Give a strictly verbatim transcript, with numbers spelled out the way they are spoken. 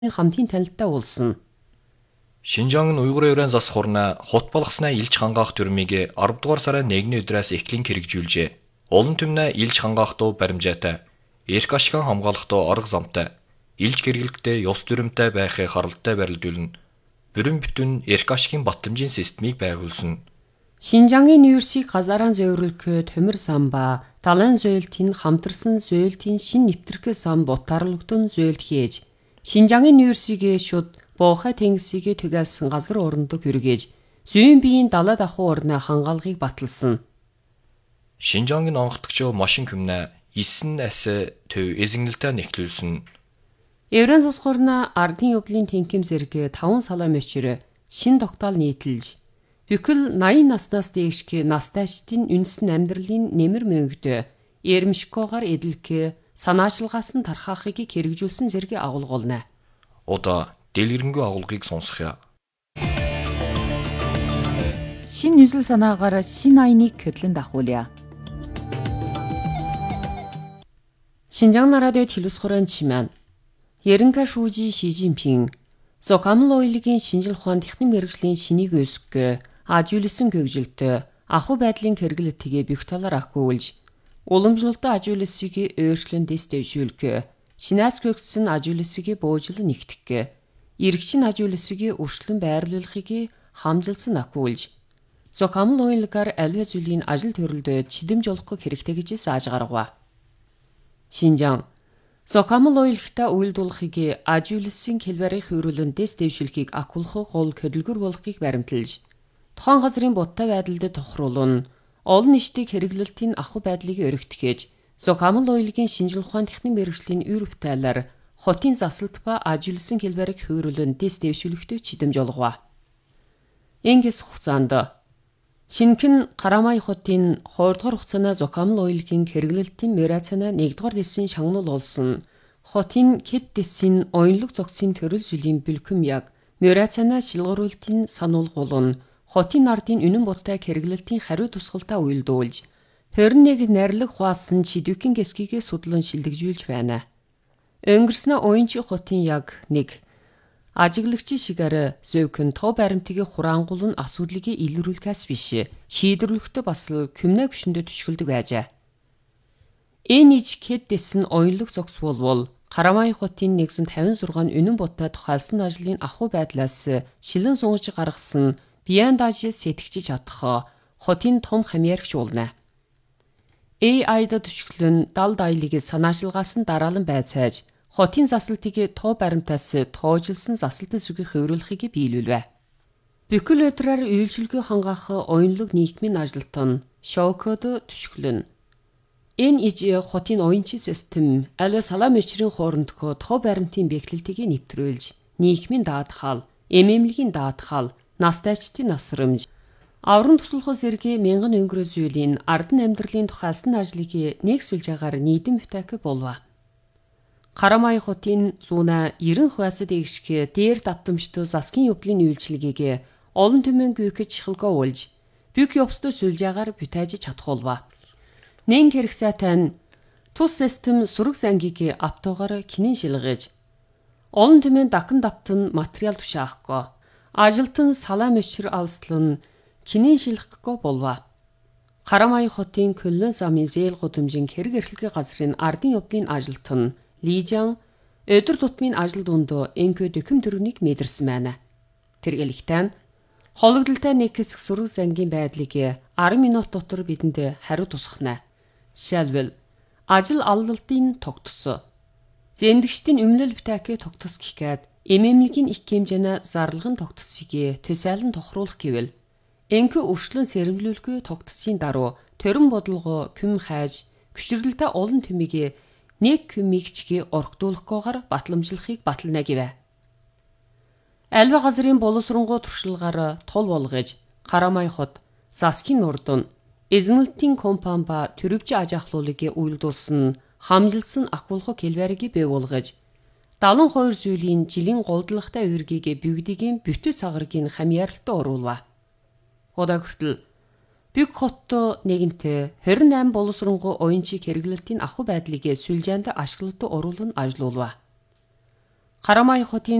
хамтын танилттай уулзсан. Шинжаангийн уйгурын өрөөнд засах хурна хут болгосноо илж хангаах дүрмийг арав дугаар сарын нэгний өдрөөс эхлэн хэрэгжүүлжээ. Олон түмнээ илж хангаах дуу баримжаатай, эрх ашиган хамгаалах дуу орго замтай, илж гэргэлттэй ёс дүрмтэй байхыг харалттай барилдуулна. Бүрэн бүтэн эрх ашигын батламжийн системийг байгуулсан. Шинжаангийн университийг газараа зөвөрлөхөө төмөр самба, далайн зөөлтийн хамтарсан зөөлтийн шин нэвтрэх сам бутаарлагдсан зөөлт хийж, Шинжаангийн университигээ шуд боохай тэнгисийг түгээсэн газар орнодог хүргээж, зүйн биеийн далаа дахуу орны хангаалгыг баталсан. Шинжаангийн онцгогч машин күмнэ исэн эс төв эзэгнэлтэй нэхлүүлсэн. Еврен засхурна ардын өвлийн тэнхим зэрэг таван салаа мөчөр шин тогтоол нийтэлж, бүхэл наян наснаас дээшг настайчдын үнсэн амьдралын нэмэр мөнгөд эрмшгөөр эдэлхэ санаачилгаас нь тархаахыг хэрэгжүүлсэн зэрэг агуулгуулна. Одоо дэлгэрэнгүй агуулгыг сонсхоё. Шин нүсэл санаагаар шин айныг хөдлөн дахуулъя. Шинжаан радиод хэлүүлсхорон чимэн. Ерэнка шүүжи Ши Жинпин Зокамл ойлгийн шинжил ухаан техник мэргэжлийн шинийг өсгөх ажиулсан хөгжилтөд ахуй байдлын хэрэглэтгээ бих талаар ахгүйж, уламжлалтын ажиулсыг өөрчлөн дэс дэвшүүлэх, шинээс гөгссөн ажиулсыг буужилан нэгтгэх, эргэжин ажиулсыг өршлөн байрлуулахыг хамжилсан ахгүйж, Зокамл ойлгаар аливаа зүйлийн ажил төрөлд чидэмж олох хэрэгтэй гэж зааж гаргав. Шинжаан Зокамл ойлгтой үйлдвэрлэхийг ажиулсан хэлбэрийн хөрөлн дэс дэвшүүлэхийг акулах гол хөдөлгөр болохыг баримталж, тухайн газрын будтай байдалд тохируулна, олон нийтийн хэрэглэлтийн ахуй байдлыг өргөтгөхөж, Зокамл ойлгийн шинжил ухаан техник мэргэжлийн үр бүтээлээр хотын засалт ба ажиулсан хэлбэрийн хөрөлн дэс дэвшүүлэхдээ чидэмж олгов. Ингээс хугацаанд шинхэн Карамай хотын хоёрдугаар хугацааны Зокамл ойлгийн хэрэглэлтийн мэрацана нэгдүгээр дэсийн шагнал олсон. Хотын хэд дэсийн оюунлог зогсын төрөл жилийн бэлхэм яг мэрацана шилгууруултын сануулгуулн хотын ардын үнэн будтай хэрэглэлтийн хариу тусгалтаа үйлдүүлж, хорин нэг найрлаг хуваасан чидвэкийн гэсгийгээ судлан шилдэгжүүлж байна. Өнгөрснө оюунчи хотын яг нэг ажиглагчи шигээр зөөхөн тоо баримтыг хураангуул нь асуудлыг илрүүлэхээс биш, шийдвэрлэхдээ бас күмнэ гүшөндө түшгэлдэг байжээ. Энэ иж хэд дэс нь оюунлог зогс болвол Карамай хотын нэгдүгээр тавин зургаан үнэн будтай тухайлсан ажлын ахуй байдлаас шилэн сунгаж гаргасан биян дааж сэтгэж чадах хотын том хамьяарч уулна. эй ай-да түшгэлэн дал дайлыг санаачилгаас нь дараалан байцааж, хотын засалтыг тоо баримтаас тоожилсан засалт зүгийг хөврүүлэхийг биелүүлвэ. Бүхэл өдрөөр үйлчилгээ хангаах оюунлог нийгмийн ажилтан шоукод түшгэлэн. Энэ иж хотын оюунчи систем аливаа салаа мөчрийн хоорондох тоо баримтын бэхлэлтийг нэвтрүүлж, нийгмийн даатгал, эмэмлэгийн даатгал, настайчдын насрамж, аврам туслахын зэрэг мянган өнгөрөө зүйлийн ардын амьдралын тухайлсан ажлыг нэг сүлжээгээр нийтэм бүтээх болов. Карамай хотын зүүнэ ерэн хвасад эгшгэ дээр давтамжтай засгийн явдлын үйлчилгээг олон түмэн гүйх чихэлгөө уулж, бүк явцтай сүлжээгээр бүтээж чадах болов. Нэн хэрэгсайтан тус систем сүрэг зангийг автоогоор кинэн шилгэж, олон түмэн дахин давтан материал тушаахгүй, ажилтан салаа мөчр алслан кинэн шилгэхгүй болов. Карамай хотын Көлөн замын зээл гудамжин хэрэг эрхлэгийн газрын ардын явдлын ажилтан Лижан өдөр тутмын ажил дунд энкө дөкөм төрөнийг мэдэрсэн байна. Тэргэлэгтэн хологдолтой нэг хэсэг сүрэг зангийн байдлыг арван минут дотор бидэнд хариу тусгахна. Жишээлбэл ажил аллалтын тогтсон. Зэмдэгчдийн өмнөл бүтээх тогтос гэхэд эмэмлэгийн их хэмжээний зарлагын тогтсыг төсөөлөн тохируулах гэвэл энкө өршлөн сэрэмлүүлэхгүй тогтсон даруй төрөн бодлого күм хайж гүшрэлтэй олон төмийг нэг күмигчгийг оргдуулахгүйгээр батламжлахыг батална гэвэ. Аливаа газрын боловсронгоо туршилгаар тул болгож, Карамай хот, засгийн урдун, эзэмлэлтийн компани ба төрөвчийн аж ахлуулыг үйлдүүлсэн хамжилсан акулхог хэлбэрийг бий болгож, далан хоёр зүйлийн жилийн голдлагтай үргийг бүгдийн бүтэн цагаргийн хамьяаралтай оруулва. Хода хүртэл Бүг хотто нэгэнтээ хорин восемь боловсронгоо оюунчийг хэрэглэлтийн ахуй байдлыг сүлжээнд ашиглалтад оруулан ажилуулва. Карамай хотын